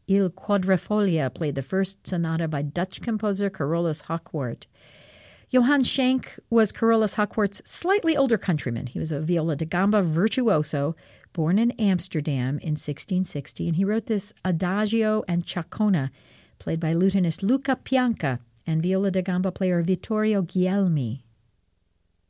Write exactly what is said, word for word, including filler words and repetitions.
Il Quadrifoglio played the first sonata by Dutch composer Carolus Hochwart. Johann Schenk was Carolus Hochwart's slightly older countryman. He was a viola da gamba virtuoso, born in Amsterdam in sixteen sixty, and he wrote this Adagio and Ciacona, played by lutenist Luca Pianca and viola da gamba player Vittorio Guglielmi.